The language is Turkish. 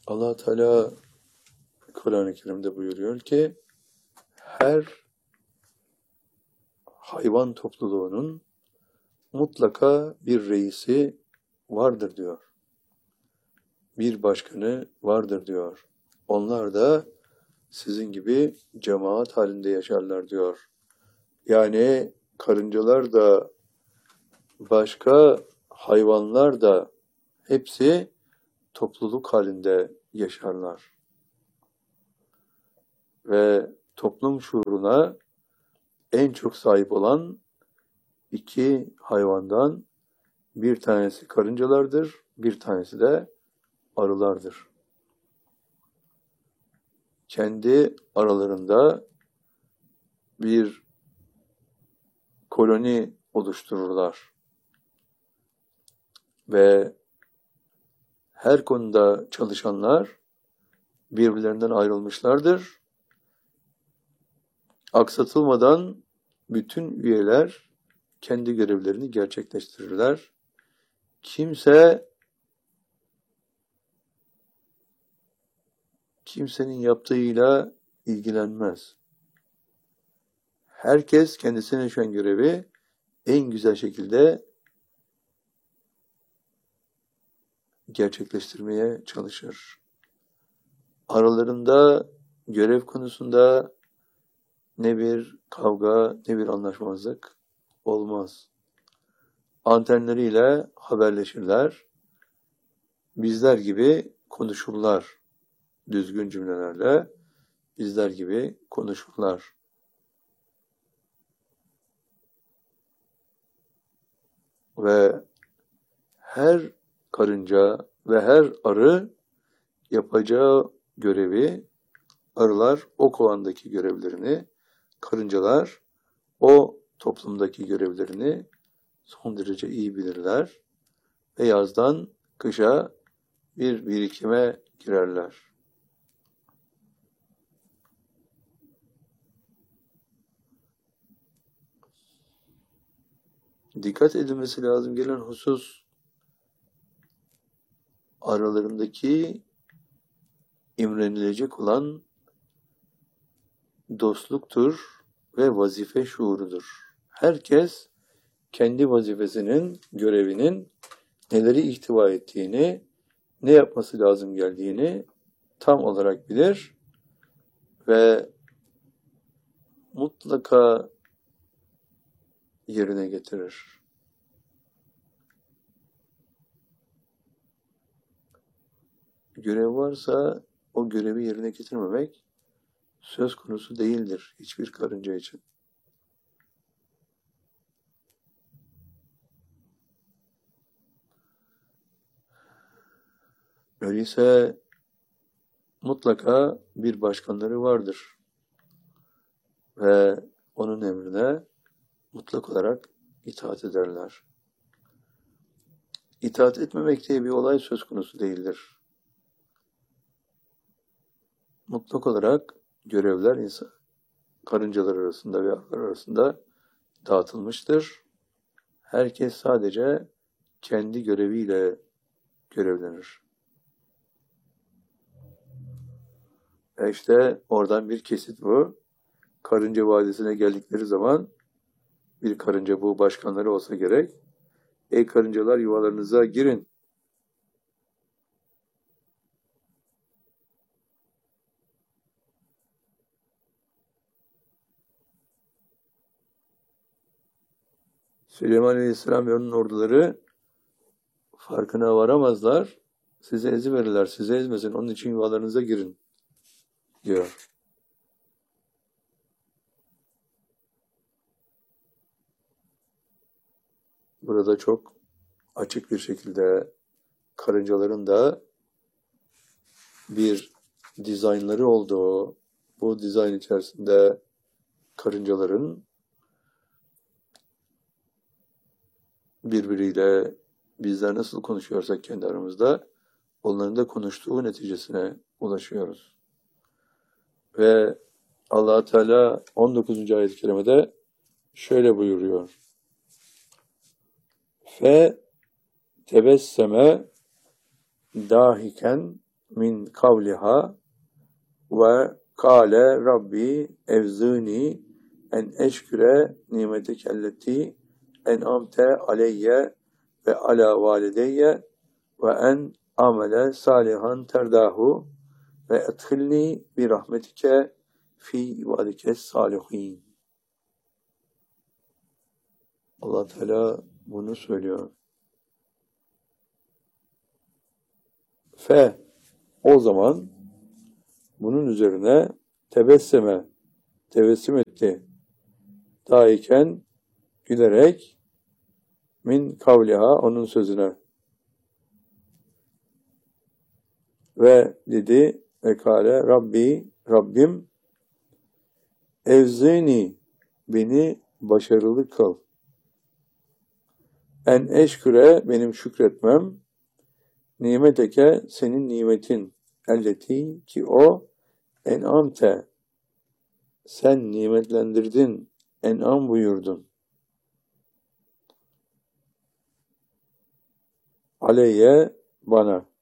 Allah Teala Kur'an-ı Kerim'de buyuruyor ki her hayvan topluluğunun mutlaka bir reisi vardır diyor. Bir başkanı vardır diyor. Onlar da sizin gibi cemaat halinde yaşarlar diyor. Yani karıncalar da başka hayvanlar da hepsi topluluk halinde yaşarlar. Ve toplum şuuruna en çok sahip olan iki hayvandan bir tanesi karıncalardır, bir tanesi de arılardır. Kendi aralarında bir koloni oluştururlar ve her konuda çalışanlar birbirlerinden ayrılmışlardır. Aksatılmadan bütün üyeler kendi görevlerini gerçekleştirirler. Kimsenin yaptığıyla ilgilenmez. Herkes kendisine düşen görevi en güzel şekilde gerçekleştirmeye çalışır. Aralarında görev konusunda ne bir kavga ne bir anlaşmazlık olmaz. Antenleriyle haberleşirler. Bizler gibi konuşurlar. Düzgün cümlelerle bizler gibi konuşurlar. Ve her karınca ve her arı yapacağı görevi, arılar o kovandaki görevlerini, karıncalar o toplumdaki görevlerini son derece iyi bilirler ve yazdan kışa bir birikime girerler. Dikkat edilmesi lazım gelen husus aralarındaki imrenilecek olan dostluktur ve vazife şuurudur. Herkes kendi vazifesinin, görevinin neleri ihtiva ettiğini, ne yapması lazım geldiğini tam olarak bilir ve mutlaka yerine getirir. Görev varsa o görevi yerine getirmemek söz konusu değildir hiçbir karınca için. Öyleyse mutlaka bir başkanları vardır ve onun emrine mutlak olarak itaat ederler. İtaat etmemek diye bir olay söz konusu değildir. Mutlak olarak görevler karıncalar arasında ve arılar arasında dağıtılmıştır. Herkes sadece kendi göreviyle görevlenir. İşte oradan bir kesit bu. Karınca Vadisi'ne geldikleri zaman bir karınca bu başkanları olsa gerek. Ey karıncalar yuvalarınıza girin. Süleyman Aleyhisselam ve onun orduları farkına varamazlar. Size eziverirler. Size ezmesin. Onun için yuvalarınıza girin diyor. Burada çok açık bir şekilde karıncaların da bir dizaynları olduğu, bu dizayn içerisinde karıncaların birbiriyle bizler nasıl konuşuyorsak kendi aramızda onların da konuştuğu neticesine ulaşıyoruz. Ve Allah Teala 19. ayet-i kerimede şöyle buyuruyor. Fe tebesseme dahiken min kavliha ve kâle Rabbi evzini en eşküre nimetekelleti en'amte aleyye ve ala valideyye ve en amele salihan terdahu ve edhilni bi rahmetike fi ibadike salihin. Allah Teala bunu söylüyor. O zaman bunun üzerine tebessüm etti. Daiken gülerek min kavliha onun sözüne. Ve dedi ve kâle Rabbim evzini beni başarılı kıl. En eşküre benim şükretmem. Nimeteke senin nimetin. Elleti ki o en'amte sen nimetlendirdin. En'am buyurdun. Aleyye bana.